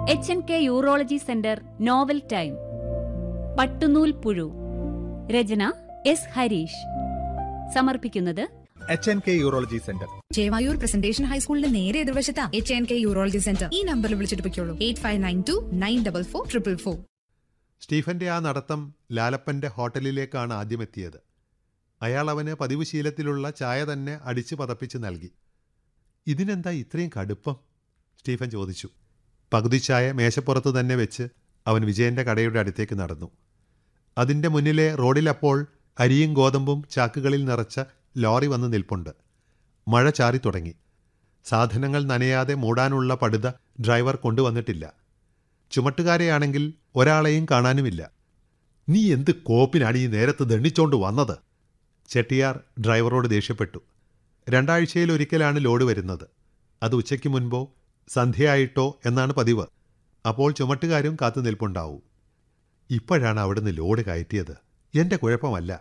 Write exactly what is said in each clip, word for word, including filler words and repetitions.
H N K urology centre novel time. പട്ടുനൂൽ പുഴു. രചന S Harish. സമർപ്പിക്കുന്നത് H N K urology centre, Chevayur presentation ഹൈസ്കൂളിന്റെ നേരെ എതിർവശത്താ H N K urology centre. ഈ നമ്പറിൽ വിളിച്ചിട്ട് പൊയ്ക്കോളൂ. Eight five nine to nine double four triple four. സ്റ്റീഫന്റെ ആ നടത്തം ലാലപ്പന്റെ ഹോട്ടലിലേക്കാണ് ആദ്യം എത്തിയത്. അയാൾ അവന് പതിവ് ശീലത്തിലുള്ള ചായ തന്നെ അടിച്ചു പതപ്പിച്ച് നൽകി. ഇതിനെന്താ ഇത്രയും കടുപ്പം? സ്റ്റീഫൻ ചോദിച്ചു. പകുതി ചായ മേശപ്പുറത്ത് തന്നെ വെച്ച് അവൻ വിജയന്റെ കടയുടെ അടുത്തേക്ക് നടന്നു. അതിൻ്റെ മുന്നിലെ റോഡിലപ്പോൾ അരിയും ഗോതമ്പും ചാക്കുകളിൽ നിറച്ച ലോറി വന്ന് നിൽപ്പുണ്ട്. മഴ ചാറി തുടങ്ങി. സാധനങ്ങൾ നനയാതെ മൂടാനുള്ള പടുത ഡ്രൈവർ കൊണ്ടുവന്നിട്ടില്ല. ചുമട്ടുകാരെയാണെങ്കിൽ ഒരാളെയും കാണാനുമില്ല. നീ എന്ത് കോപ്പിനാണ് ഈ നേരത്ത് ദണ്ണിച്ചോണ്ട് വന്നത്? ചെട്ടിയാർ ഡ്രൈവറോട് ദേഷ്യപ്പെട്ടു. രണ്ടാഴ്ചയിലൊരിക്കലാണ് ലോഡ് വരുന്നത്. അത് ഉച്ചയ്ക്ക് മുൻപോ സന്ധ്യയായിട്ടോ എന്നാണ് പതിവ്. അപ്പോൾ ചുമട്ടുകാരും കാത്തു നിൽപ്പുണ്ടാവും. ഇപ്പോഴാണ് അവിടുന്ന് ലോഡ് കയറ്റിയത്. എൻ്റെ കുഴപ്പമല്ല,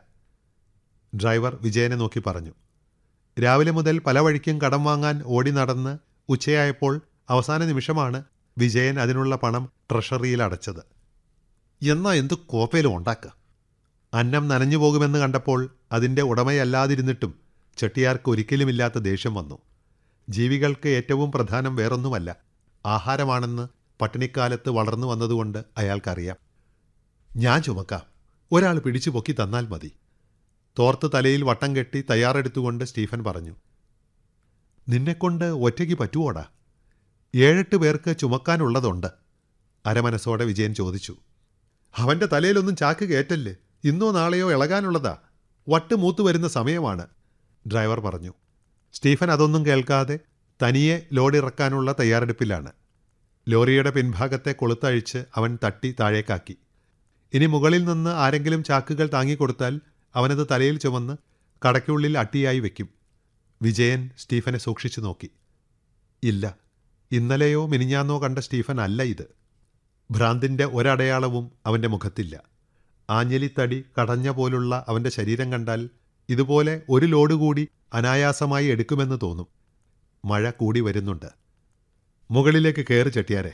ഡ്രൈവർ വിജയനെ നോക്കി പറഞ്ഞു. രാവിലെ മുതൽ പല വഴിക്കും കടം വാങ്ങാൻ ഓടി നടന്ന് ഉച്ചയായപ്പോൾ അവസാന നിമിഷമാണ് വിജയൻ അതിനുള്ള പണം ട്രഷറിയിൽ അടച്ചത്. എന്നാ എന്ത് കോപ്പയിലും ഉണ്ടാക്കുക. അന്നം നനഞ്ഞു പോകുമെന്ന് കണ്ടപ്പോൾ അതിൻ്റെ ഉടമയല്ലാതിരുന്നിട്ടും ചെട്ടിയാർക്ക് ഒരിക്കലുമില്ലാത്ത ദേഷ്യം വന്നു. ജീവികൾക്ക് ഏറ്റവും പ്രധാനം വേറൊന്നുമല്ല, ആഹാരമാണെന്ന് പട്ടിണിക്കാലത്ത് വളർന്നു വന്നതുകൊണ്ട് അയാൾക്കറിയാം. ഞാൻ ചുമക്കാം, ഒരാൾ പിടിച്ചു പൊക്കി തന്നാൽ മതി. തോർത്ത് തലയിൽ വട്ടം കെട്ടി തയ്യാറെടുത്തുകൊണ്ട് സ്റ്റീഫൻ പറഞ്ഞു. നിന്നെക്കൊണ്ട് ഒറ്റയ്ക്ക് പറ്റുവോടാ? ഏഴെട്ട് പേർക്ക് ചുമക്കാനുള്ളതുണ്ട്, അരമനസ്സോടെ വിജയൻ ചോദിച്ചു. അവൻ്റെ തലയിലൊന്നും ചാക്ക് കയറ്റല്ലേ, ഇന്നോ നാളെയോ ഇളകാനുള്ളതാ, വട്ട് മൂത്തു വരുന്ന സമയമാണ്, ഡ്രൈവർ പറഞ്ഞു. സ്റ്റീഫൻ അതൊന്നും കേൾക്കാതെ തനിയെ ലോഡിറക്കാനുള്ള തയ്യാറെടുപ്പിലാണ്. ലോറിയുടെ പിൻഭാഗത്തെ കൊളുത്തഴിച്ച് അവൻ തട്ടി താഴേക്കാക്കി. ഇനി മുകളിൽ നിന്ന് ആരെങ്കിലും ചാക്കുകൾ താങ്ങിക്കൊടുത്താൽ അവനത് തലയിൽ ചുമന്ന് കടയ്ക്കുള്ളിൽ അട്ടിയായി വയ്ക്കും. വിജയൻ സ്റ്റീഫനെ സൂക്ഷിച്ചു നോക്കി. ഇല്ല, ഇന്നലെയോ മിനിഞ്ഞാന്നോ കണ്ട സ്റ്റീഫൻ അല്ല ഇത്. ഭ്രാന്തിൻ്റെ ഒരടയാളവും അവൻ്റെ മുഖത്തില്ല. ആഞ്ഞലിത്തടി കടഞ്ഞ പോലുള്ള അവൻ്റെ ശരീരം കണ്ടാൽ ഇതുപോലെ ഒരു ലോഡ് കൂടി അനായാസമായി എടുക്കുമെന്ന് തോന്നും. മഴ കൂടി വരുന്നുണ്ട്. മുകളിലേക്ക് കയറി ചെട്ടിയാരെ,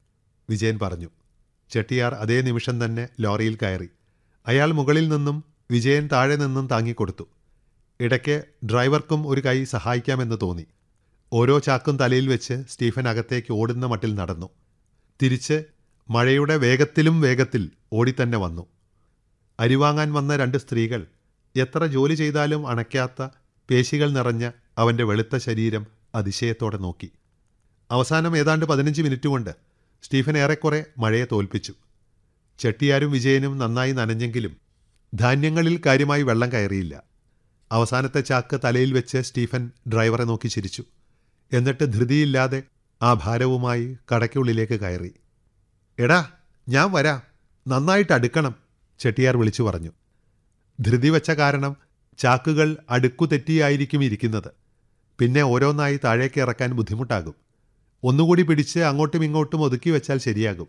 വിജയൻ പറഞ്ഞു. ചെട്ടിയാർ അതേ നിമിഷം തന്നെ ലോറിയിൽ കയറി. അയാൾ മുകളിൽ നിന്നും വിജയൻ താഴെ നിന്നും താങ്ങിക്കൊടുത്തു. ഇടയ്ക്ക് ഡ്രൈവർക്കും ഒരു കൈ സഹായിക്കാമെന്ന് തോന്നി. ഓരോ ചാക്കും തലയിൽ വെച്ച് സ്റ്റീഫൻ അകത്തേക്ക് ഓടുന്ന മട്ടിൽ നടന്നു. തിരിച്ച് മഴയുടെ വേഗത്തിലും വേഗത്തിൽ ഓടിത്തന്നെ വന്നു. അരിവാങ്ങാൻ വന്ന രണ്ട് സ്ത്രീകൾ എത്ര ജോലി ചെയ്താലും അണയ്ക്കാത്ത പേശികൾ നിറഞ്ഞ അവൻ്റെ വെളുത്ത ശരീരം അതിശയത്തോടെ നോക്കി. അവസാനം ഏതാണ്ട് പതിനഞ്ച് മിനിറ്റ് കൊണ്ട് സ്റ്റീഫൻ ഏറെക്കുറെ മഴയെ തോൽപ്പിച്ചു. ചെട്ടിയാരും വിജയനും നന്നായി നനഞ്ഞെങ്കിലും ധാന്യങ്ങളിൽ കാര്യമായി വെള്ളം കയറിയില്ല. അവസാനത്തെ ചാക്ക് തലയിൽ വെച്ച് സ്റ്റീഫൻ ഡ്രൈവറെ നോക്കി ചിരിച്ചു. എന്നിട്ട് ധൃതിയില്ലാതെ ആ ഭാരവുമായി കടയ്ക്കുള്ളിലേക്ക് കയറി. എടാ, ഞാൻ വരാം, നന്നായിട്ട് അടുക്കണം, ചെട്ടിയാർ വിളിച്ചു പറഞ്ഞു. ധൃതി വെച്ച കാരണം ചാക്കുകൾ അടുക്കുതെറ്റിയായിരിക്കും ഇരിക്കുന്നത്. പിന്നെ ഓരോന്നായി താഴേക്ക് ഇറക്കാൻ ബുദ്ധിമുട്ടാകും. ഒന്നുകൂടി പിടിച്ച് അങ്ങോട്ടും ഇങ്ങോട്ടും ഒതുക്കി വെച്ചാൽ ശരിയാകും.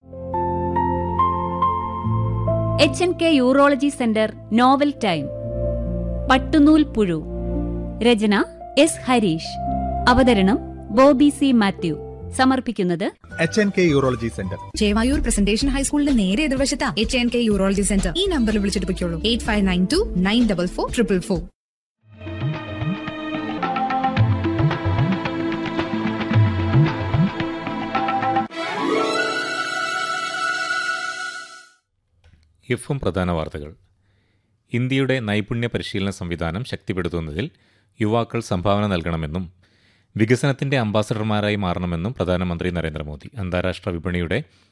H N K urology centre novel time. പട്ടുനൂൽ പുഴു. രചന എസ് ഹരീഷ്. അവതരണം ബോബി സി മാത്യു. സമർപ്പിക്കുന്നത് H N K urology centre, Chevayur presentation ഹൈസ്കൂളിന്റെ നേരെ എതിർവശത്താ H N K urology centre. ഈ നമ്പറിൽ വിളിച്ചിട്ട് പൊയ്ക്കോളൂ. Eight five nine to nine double four triple four. എഫും പ്രധാന വാർത്തകൾ. ഇന്ത്യയുടെ നൈപുണ്യ പരിശീലന സംവിധാനം ശക്തിപ്പെടുത്തുന്നതിൽ യുവാക്കൾ സംഭാവന നൽകണമെന്നും വികസനത്തിന്റെ അംബാസഡർമാരായി മാറണമെന്നും പ്രധാനമന്ത്രി നരേന്ദ്രമോദി. അന്താരാഷ്ട്ര വിപണിയുടെ